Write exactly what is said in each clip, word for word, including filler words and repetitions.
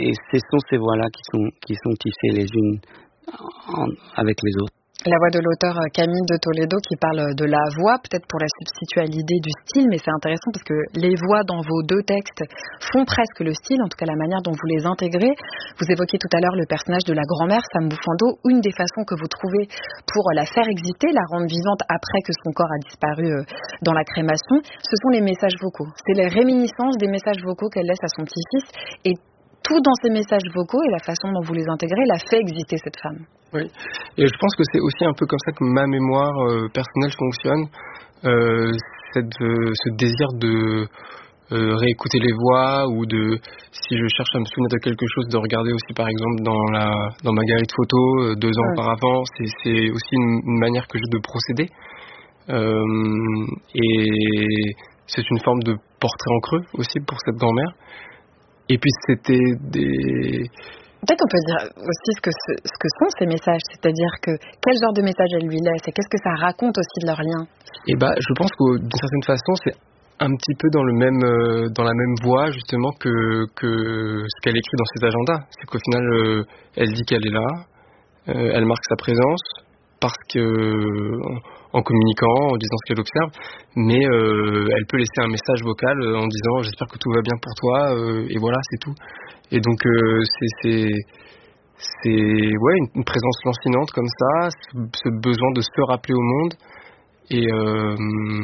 et ce sont ces voix-là qui sont, qui sont tissées les unes en, avec les autres. La voix de l'auteur Camille de Toledo qui parle de la voix, peut-être pour la substituer à l'idée du style, mais c'est intéressant parce que les voix dans vos deux textes font presque le style, en tout cas la manière dont vous les intégrez. Vous évoquiez tout à l'heure le personnage de la grand-mère, Sam Bufando. Une des façons que vous trouvez pour la faire exister, la rendre vivante après que son corps a disparu dans la crémation, ce sont les messages vocaux. C'est les réminiscences des messages vocaux qu'elle laisse à son petit-fils, et tout dans ces messages vocaux et la façon dont vous les intégrez la fait exister cette femme. Oui, et je pense que c'est aussi un peu comme ça que ma mémoire euh, personnelle fonctionne, euh, cette, euh, ce désir de euh, réécouter les voix, ou de, si je cherche à me souvenir de quelque chose, de regarder aussi par exemple dans, la, dans ma galerie de photos euh, deux ans ouais. auparavant. C'est, c'est aussi une, une manière que j'ai de procéder, euh, et c'est une forme de portrait en creux aussi pour cette grand-mère. Et puis c'était des... Peut-être on peut dire aussi ce que, ce, ce que sont ces messages, c'est-à-dire que quel genre de message elle lui laisse et qu'est-ce que ça raconte aussi de leur lien. Et bah, je pense que d'une certaine façon, c'est un petit peu dans le même, euh, dans la même voie justement que que ce qu'elle écrit dans ses agendas. C'est qu'au final, euh, elle dit qu'elle est là, euh, elle marque sa présence parce que euh, en communiquant, en disant ce qu'elle observe, mais euh, elle peut laisser un message vocal en disant j'espère que tout va bien pour toi, euh, et voilà, c'est tout. Et donc euh, c'est, c'est, c'est ouais, une, une présence lancinante comme ça, ce, ce besoin de se rappeler au monde. Et, euh,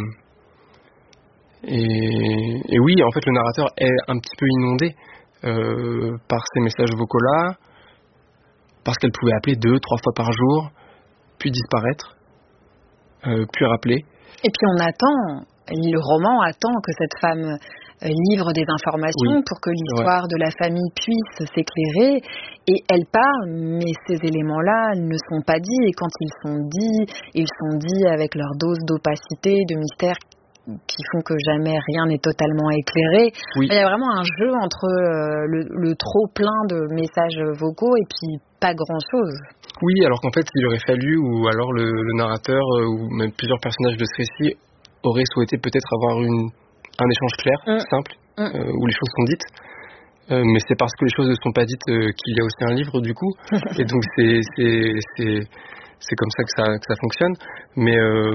et, et oui, en fait, le narrateur est un petit peu inondé euh, par ces messages vocaux-là, parce qu'elle pouvait appeler deux, trois fois par jour, puis disparaître, euh, puis rappeler. Et puis on attend, le roman attend que cette femme livre des informations oui. pour que l'histoire ouais. de la famille puisse s'éclairer, et elle parle, mais ces éléments-là ne sont pas dits, et quand ils sont dits, ils sont dits avec leur dose d'opacité, de mystère qui font que jamais rien n'est totalement éclairé. Oui. Il y a vraiment un jeu entre euh, le, le trop plein de messages vocaux et puis pas grand-chose. Oui, alors qu'en fait il aurait fallu, ou alors le, le narrateur euh, ou même plusieurs personnages de ce récit auraient souhaité peut-être avoir une un échange clair, mmh. simple, mmh. Euh, où les choses sont dites. Euh, mais c'est parce que les choses ne sont pas dites euh, qu'il y a aussi un livre, du coup. Et donc, c'est, c'est, c'est, c'est comme ça que ça, que ça fonctionne. Mais, euh,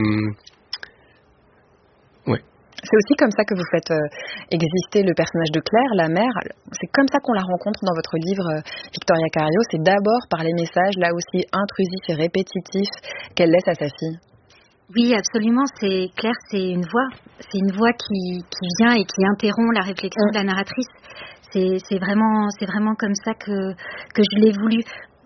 ouais. C'est aussi comme ça que vous faites euh, exister le personnage de Claire, la mère. C'est comme ça qu'on la rencontre dans votre livre, euh, Victoria Carillo. C'est d'abord par les messages, là aussi intrusifs et répétitifs, qu'elle laisse à sa fille. Oui, absolument. C'est Claire, c'est une voix, c'est une voix qui, qui vient et qui interrompt la réflexion de la narratrice. C'est, c'est vraiment, c'est vraiment comme ça que que je l'ai voulu.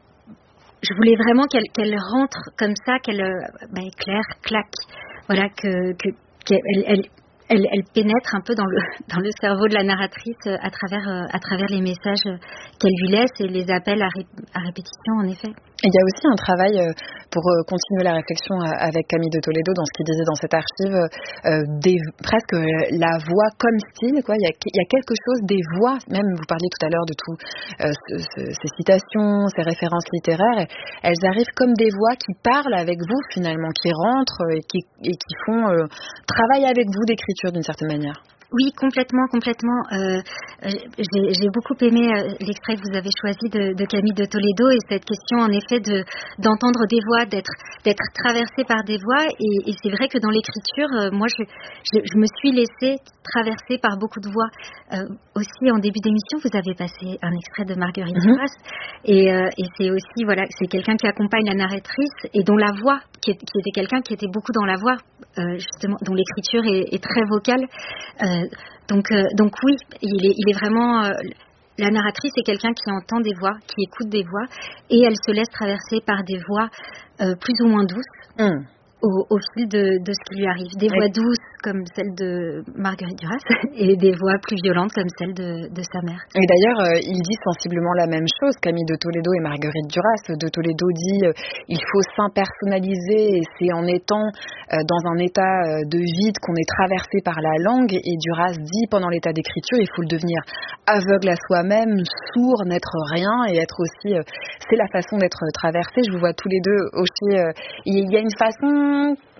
Je voulais vraiment qu'elle, qu'elle rentre comme ça, qu'elle, ben, Claire claque. Voilà, que, que qu'elle, elle, elle, elle pénètre un peu dans le dans le cerveau de la narratrice à travers à travers les messages qu'elle lui laisse et les appels à, ré, à répétition, en effet. Il y a aussi un travail pour continuer la réflexion avec Camille de Toledo dans ce qu'il disait dans cette archive, euh, des, presque la voix comme style, quoi. Il y a, il y a quelque chose des voix, même vous parliez tout à l'heure de tout, euh, ce, ce, ces citations, ces références littéraires, elles arrivent comme des voix qui parlent avec vous finalement, qui rentrent et qui, et qui font euh, travail avec vous d'écriture d'une certaine manière. Oui, complètement, complètement. Euh, j'ai, j'ai beaucoup aimé euh, l'extrait que vous avez choisi de, de Camille de Toledo, et cette question, en effet, de d'entendre des voix, d'être d'être traversé par des voix. Et, et c'est vrai que dans l'écriture, euh, moi, je, je, je me suis laissée traverser par beaucoup de voix. Euh, aussi, en début d'émission, vous avez passé un extrait de Marguerite mm-hmm. Duras, et, euh, et c'est aussi, voilà, c'est quelqu'un qui accompagne la narratrice et dont la voix, qui, est, qui était quelqu'un qui était beaucoup dans la voix, euh, justement, dont l'écriture est, est très vocale. Euh, donc, euh, donc oui, il est, il est vraiment... Euh, la narratrice est quelqu'un qui entend des voix, qui écoute des voix, et elle se laisse traverser par des voix euh, plus ou moins douces. Mm. Au, au fil de, de ce qui lui arrive. Des oui. voix douces comme celle de Marguerite Duras et des voix plus violentes comme celle de, de sa mère. Et d'ailleurs, euh, il dit sensiblement la même chose, Camille de Toledo et Marguerite Duras. De Toledo dit euh, il faut s'impersonnaliser, et c'est en étant euh, dans un état euh, de vide qu'on est traversé par la langue. Et Duras dit pendant l'état d'écriture, il faut le devenir aveugle à soi-même, sourd, n'être rien, et être aussi... Euh, c'est la façon d'être traversé. Je vous vois tous les deux aussi. Euh, il y a une façon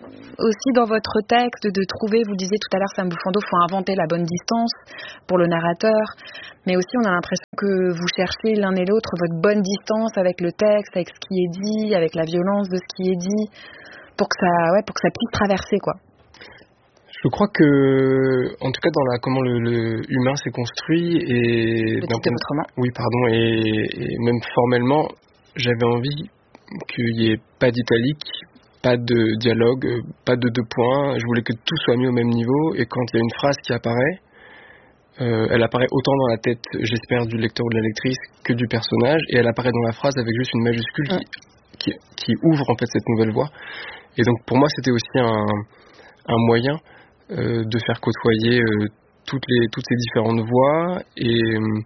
aussi dans votre texte de trouver, vous le disiez tout à l'heure, Sam Bufando, il faut inventer la bonne distance pour le narrateur, mais aussi on a l'impression que vous cherchez l'un et l'autre votre bonne distance avec le texte, avec ce qui est dit, avec la violence de ce qui est dit, pour que ça, ouais, pour que ça puisse traverser, quoi. Je crois que, en tout cas, dans la comment le, le humain s'est construit et le titre de votre roman. Oui, pardon, et, et même formellement, j'avais envie qu'il n'y ait pas d'italique, pas de dialogue, pas de deux points. Je voulais que tout soit mis au même niveau. Et quand il y a une phrase qui apparaît, euh, elle apparaît autant dans la tête, j'espère, du lecteur ou de la lectrice que du personnage, et elle apparaît dans la phrase avec juste une majuscule qui, qui, qui ouvre en fait cette nouvelle voie. Et donc pour moi, c'était aussi un, un moyen euh, de faire côtoyer euh, toutes les toutes ces différentes voix. Et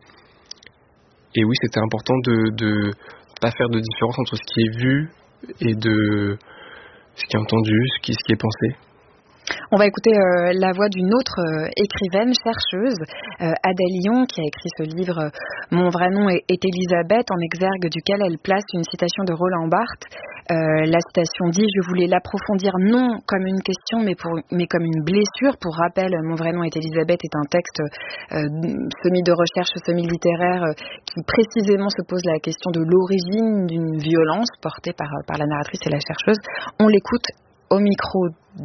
et oui, c'était important de de pas faire de différence entre ce qui est vu et de ce qui est entendu, ce qui, ce qui est pensé. On va écouter euh, la voix d'une autre euh, écrivaine, chercheuse, euh, Adèle Lyon, qui a écrit ce livre euh, « Mon vrai nom est, est Elisabeth », en exergue duquel elle place une citation de Roland Barthes. Euh, la citation dit « Je voulais l'approfondir non comme une question, mais, pour, mais comme une blessure ». Pour rappel, « Mon vrai nom est Elisabeth » est un texte euh, semi de recherche, semi-littéraire, euh, qui précisément se pose la question de l'origine d'une violence portée par, par la narratrice et la chercheuse. On l'écoute au micro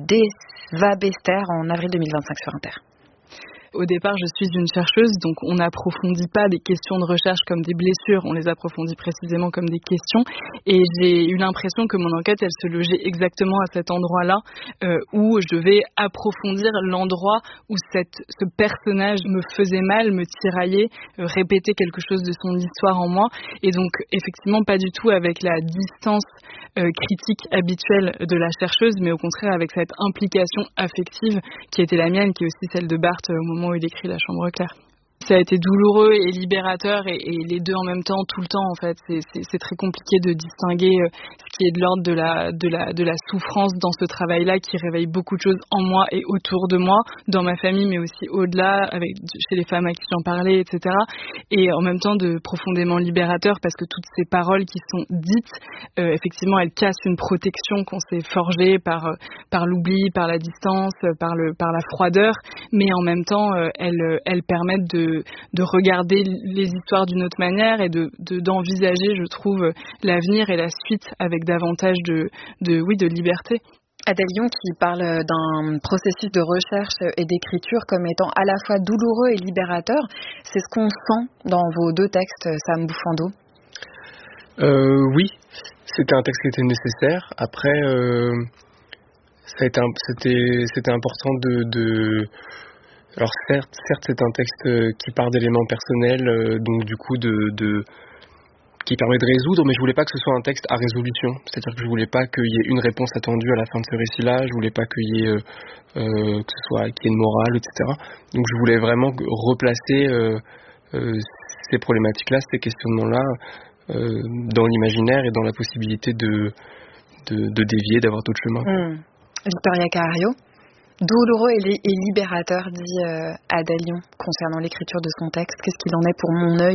d'Eva Bester en avril deux mille vingt-cinq sur Inter. Au départ, je suis une chercheuse, donc on n'approfondit pas des questions de recherche comme des blessures, on les approfondit précisément comme des questions. Et j'ai eu l'impression que mon enquête, elle se logeait exactement à cet endroit-là, euh, où je devais approfondir l'endroit où cette, ce personnage me faisait mal, me tiraillait, euh, répétait quelque chose de son histoire en moi. Et donc, effectivement, pas du tout avec la distance euh, critique habituelle de la chercheuse, mais au contraire avec cette implication affective qui était la mienne, qui est aussi celle de Barthes au moment où il écrit La Chambre claire. Ça a été douloureux et libérateur et, et les deux en même temps, tout le temps en fait. C'est, c'est, c'est très compliqué de distinguer euh, ce qui est de l'ordre de la, de, la, de la souffrance dans ce travail-là qui réveille beaucoup de choses en moi et autour de moi, dans ma famille mais aussi au-delà, avec, chez les femmes à qui j'en parlais, et cetera. Et en même temps de profondément libérateur parce que toutes ces paroles qui sont dites, euh, effectivement elles cassent une protection qu'on s'est forgée par, euh, par l'oubli, par la distance, par, le, par la froideur, mais en même temps euh, elles, elles permettent de De, de regarder les histoires d'une autre manière et de, de, d'envisager, je trouve, l'avenir et la suite avec davantage de, de, oui, de liberté. Adèle Lyon qui parle d'un processus de recherche et d'écriture comme étant à la fois douloureux et libérateur. C'est ce qu'on sent dans vos deux textes, Sam Bufando. Euh, oui, c'était un texte qui était nécessaire. Après, euh, ça a été, c'était, c'était important de... de Alors certes, certes, c'est un texte qui part d'éléments personnels, euh, donc du coup de, de qui permet de résoudre, mais je voulais pas que ce soit un texte à résolution. C'est-à-dire que je voulais pas qu'il y ait une réponse attendue à la fin de ce récit-là. Je voulais pas qu'il y ait euh, euh, que ce soit qu'il y ait une morale, et cetera. Donc je voulais vraiment replacer euh, euh, ces problématiques-là, ces questionnements-là euh, dans l'imaginaire et dans la possibilité de de, de dévier, d'avoir d'autres chemins. Mmh. Victoria Carrario. Douloureux et, li- et libérateur, dit euh, Adèle Lyon, concernant l'écriture de son texte. Qu'est-ce qu'il en est pour mon œil ?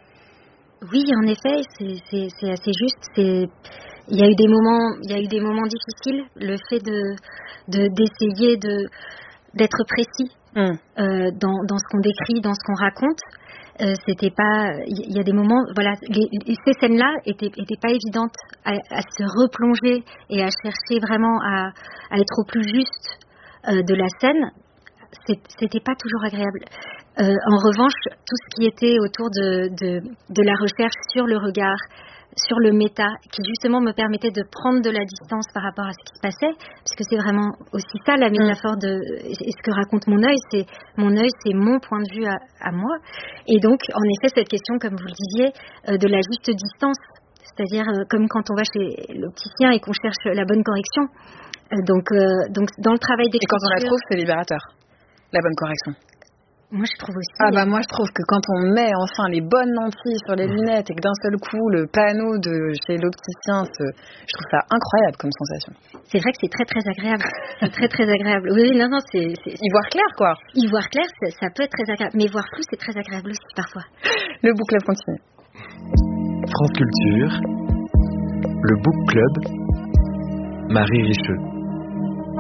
Oui, en effet, c'est, c'est, c'est assez juste. C'est... Il y a eu des moments, il y a eu des moments difficiles. Le fait de, de d'essayer de d'être précis mm. euh, dans, dans ce qu'on décrit, dans ce qu'on raconte. Euh, c'était pas. Il y a des moments, voilà, les, ces scènes-là étaient, étaient pas évidentes à, à se replonger et à chercher vraiment à, à être au plus juste. Euh, de la scène, c'est, c'était pas toujours agréable. Euh, en revanche, tout ce qui était autour de, de, de la recherche sur le regard, sur le méta, qui justement me permettait de prendre de la distance par rapport à ce qui se passait, parce que c'est vraiment aussi ça la métaphore de et ce que raconte mon œil, c'est mon œil, c'est mon point de vue à, à moi. Et donc, en effet, cette question, comme vous le disiez, euh, de la juste distance, c'est-à-dire euh, comme quand on va chez l'opticien et qu'on cherche la bonne correction. Donc, euh, donc dans le travail d'écriture... Et quand on la trouve, c'est libérateur, la bonne correction. Moi, je trouve aussi... Ah bah moi, je trouve que quand on met enfin les bonnes lentilles sur les lunettes et que d'un seul coup, le panneau de chez l'opticien, se... je trouve ça incroyable comme sensation. C'est vrai que c'est très très agréable. C'est très très agréable. Oui, non, non, c'est... c'est... Y voir clair, quoi. Y voir clair, ça, ça peut être très agréable. Mais voir flou, c'est très agréable aussi, parfois. Le book club continue. France Culture, le book club, Marie Richeux.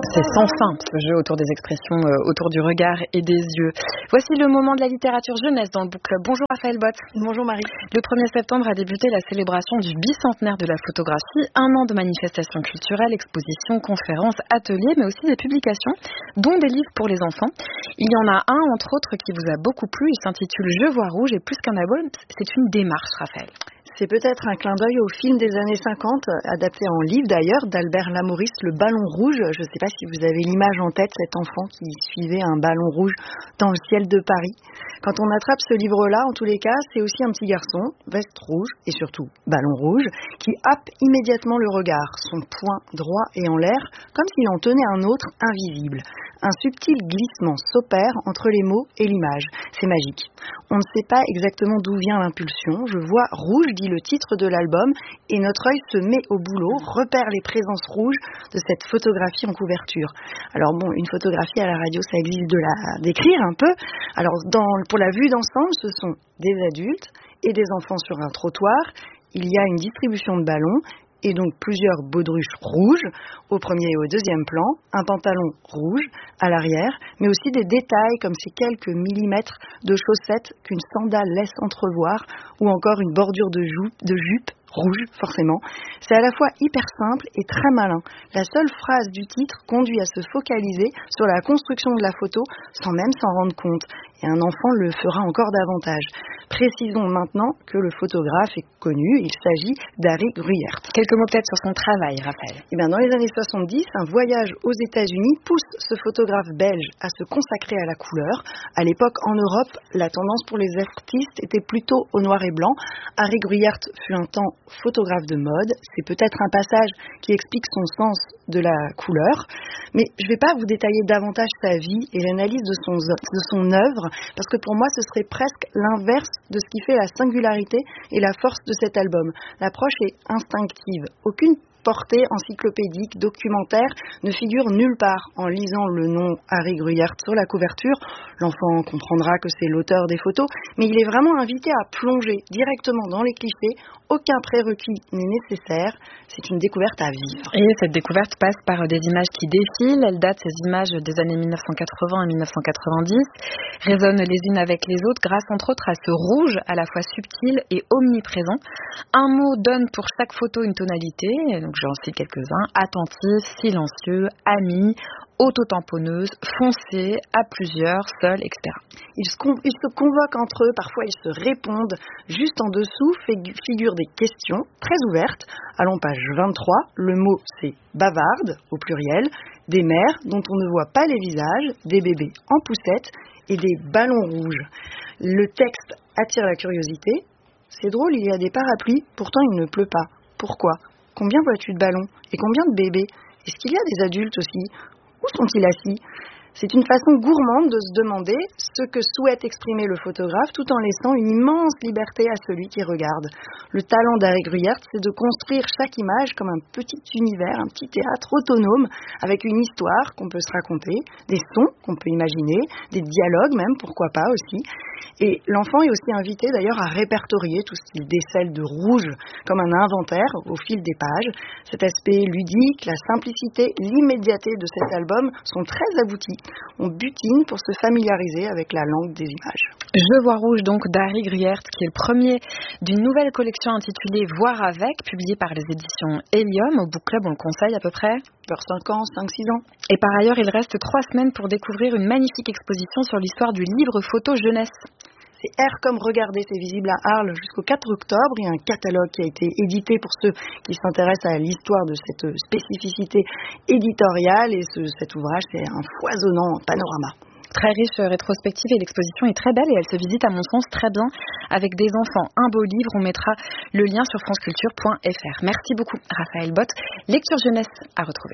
C'est sans fin, ce jeu autour des expressions, euh, autour du regard et des yeux. Voici le moment de la littérature jeunesse dans le Book Club. Bonjour Raphaël Bott. Bonjour Marie. Le premier septembre a débuté la célébration du bicentenaire de la photographie. Un an de manifestations culturelles, expositions, conférences, ateliers, mais aussi des publications, dont des livres pour les enfants. Il y en a un, entre autres, qui vous a beaucoup plu. Il s'intitule Je vois rouge et plus qu'un album, c'est une démarche, Raphaël. C'est peut-être un clin d'œil au film des années cinquante, adapté en livre d'ailleurs, d'Albert Lamouris, Le Ballon Rouge. Je ne sais pas si vous avez l'image en tête, cet enfant qui suivait un ballon rouge dans le ciel de Paris. Quand on attrape ce livre-là, en tous les cas, c'est aussi un petit garçon, veste rouge et surtout ballon rouge, qui happe immédiatement le regard, son poing droit et en l'air, comme s'il en tenait un autre invisible. Un subtil glissement s'opère entre les mots et l'image. C'est magique. On ne sait pas exactement d'où vient l'impulsion. Je vois rouge, dit le titre de l'album, et notre œil se met au boulot, repère les présences rouges de cette photographie en couverture. Alors bon, une photographie à la radio, ça existe de la décrire un peu. Alors dans, pour la vue d'ensemble, ce sont des adultes et des enfants sur un trottoir. Il y a une distribution de ballons et donc plusieurs baudruches rouges au premier et au deuxième plan, un pantalon rouge à l'arrière, mais aussi des détails comme ces quelques millimètres de chaussettes qu'une sandale laisse entrevoir, ou encore une bordure de jupe, de jupe rouge, forcément. C'est à la fois hyper simple et très malin. La seule phrase du titre conduit à se focaliser sur la construction de la photo sans même s'en rendre compte. Et un enfant le fera encore davantage. Précisons maintenant que le photographe est connu, il s'agit d'Harry Gruyaert. Quelques mots peut-être sur son travail, Raphaël. Eh bien, dans les années soixante-dix, un voyage aux États-Unis pousse ce photographe belge à se consacrer à la couleur. À l'époque, en Europe, la tendance pour les artistes était plutôt au noir et blanc. Harry Gruyaert fut un temps photographe de mode. C'est peut-être un passage qui explique son sens de la couleur. Mais je ne vais pas vous détailler davantage sa vie et l'analyse de son, de son œuvre, parce que pour moi, ce serait presque l'inverse de ce qui fait la singularité et la force de cet album. L'approche est instinctive. Aucune portée encyclopédique, documentaire, ne figure nulle part. En lisant le nom Harry Gruyaert sur la couverture, l'enfant comprendra que c'est l'auteur des photos, mais il est vraiment invité à plonger directement dans les clichés. Aucun prérequis n'est nécessaire. C'est une découverte à vivre. Et cette découverte passe par des images qui défilent. Elles datent, ces images, des années mille neuf cent quatre-vingts et mille neuf cent quatre-vingt-dix, résonnent les unes avec les autres grâce, entre autres, à ce rouge à la fois subtil et omniprésent. Un mot donne pour chaque photo une tonalité. Donc j'en cite quelques-uns: attentif, silencieux, ami, autotamponneuse, foncé, à plusieurs, seul, et cetera. Ils se, con- ils se convoquent entre eux, parfois ils se répondent. Juste en dessous figurent des questions très ouvertes. Allons page vingt-trois, le mot c'est bavarde au pluriel, des mères dont on ne voit pas les visages, des bébés en poussette et des ballons rouges. Le texte attire la curiosité. C'est drôle, il y a des parapluies, pourtant il ne pleut pas. Pourquoi ? Combien vois-tu de ballons ? Et combien de bébés ? Est-ce qu'il y a des adultes aussi ? Où sont-ils assis ? C'est une façon gourmande de se demander ce que souhaite exprimer le photographe tout en laissant une immense liberté à celui qui regarde. Le talent d'Harry Gruyaert, c'est de construire chaque image comme un petit univers, un petit théâtre autonome avec une histoire qu'on peut se raconter, des sons qu'on peut imaginer, des dialogues même, pourquoi pas aussi. Et l'enfant est aussi invité d'ailleurs à répertorier tout ce qu'il décèle de rouge comme un inventaire au fil des pages. Cet aspect ludique, la simplicité, l'immédiateté de cet album sont très aboutis. On butine pour se familiariser avec la langue des images. Je vois rouge donc d'Harry Gruyaert, qui est le premier d'une nouvelle collection intitulée Voir avec, publiée par les éditions Helium. Au Book Club, on le conseille à peu près vers cinq ans, cinq six ans. Et par ailleurs, il reste trois semaines pour découvrir une magnifique exposition sur l'histoire du livre photo jeunesse. C'est R comme Regardez, c'est visible à Arles jusqu'au quatre octobre. Il y a un catalogue qui a été édité pour ceux qui s'intéressent à l'histoire de cette spécificité éditoriale. Et ce, cet ouvrage, c'est un foisonnant panorama. Très riche rétrospective et l'exposition est très belle et elle se visite à mon sens très bien avec des enfants. Un beau livre, on mettra le lien sur franceculture point f r. Merci beaucoup Raphaël Bott. Lecture jeunesse à retrouver.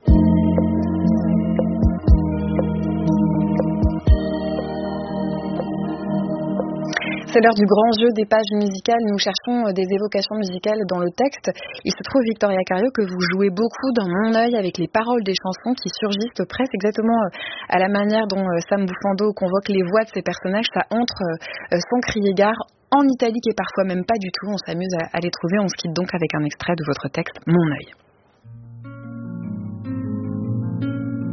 C'est l'heure du grand jeu des pages musicales. Nous cherchons des évocations musicales dans le texte. Il se trouve, Victoria Cario, que vous jouez beaucoup dans Mon œil avec les paroles des chansons qui surgissent presque exactement à la manière dont Sam Bufando convoque les voix de ses personnages. Ça entre sans crier gare, en italique et parfois même pas du tout. On s'amuse à les trouver. On se quitte donc avec un extrait de votre texte Mon œil.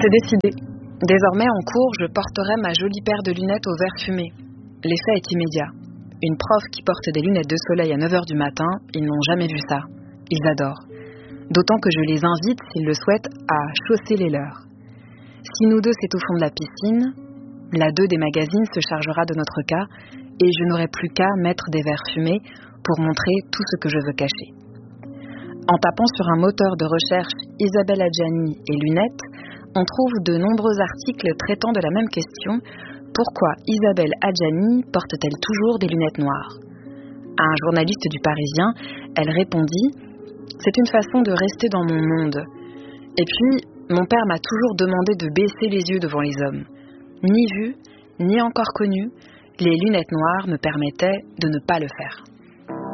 C'est décidé. Désormais, en cours, je porterai ma jolie paire de lunettes au verre fumé. L'effet est immédiat. Une prof qui porte des lunettes de soleil à neuf heures du matin, ils n'ont jamais vu ça. Ils adorent. D'autant que je les invite, s'ils le souhaitent, à chausser les leurs. Si nous deux s'étouffons de la piscine, la deux des magazines se chargera de notre cas et je n'aurai plus qu'à mettre des verres fumés pour montrer tout ce que je veux cacher. En tapant sur un moteur de recherche Isabelle Adjani et lunettes, on trouve de nombreux articles traitant de la même question. Pourquoi Isabelle Adjani porte-t-elle toujours des lunettes noires ? À un journaliste du Parisien, elle répondit « C'est une façon de rester dans mon monde. Et puis, mon père m'a toujours demandé de baisser les yeux devant les hommes. Ni vu, ni encore connu, les lunettes noires me permettaient de ne pas le faire. »